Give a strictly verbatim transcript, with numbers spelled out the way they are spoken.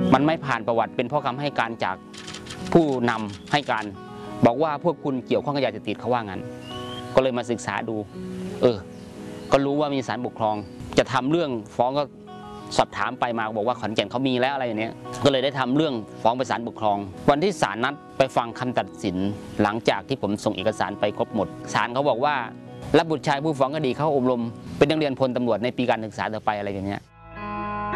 มันไม่ผ่านประวัติเป็นเพราะคำให้การจากผู้นำให้การบอกว่าพวกคุณเกี่ยวข้องกับยาเสพติดเขาว่างั้นก็เลยมาศึกษาดูเออก็รู้ว่ามีศาลปกครองจะทำเรื่องฟ้องก็สอบถามไปมาบอกว่าขอนแก่นเขามีแล้วอะไรอย่างนี้ก็เลยได้ทำเรื่องฟ้องไปศาลปกครองวันที่ศาลนัดไปฟังคำตัดสินหลังจากที่ผมส่งเอกสารไปครบหมดศาลเขาบอกว่ารับบุตรชายผู้ฟ้องคดีเข้าอบรมเป็นนักเรียนพลตำรวจในปีการศึกษาต่อไปอะไรอย่างเงี้ย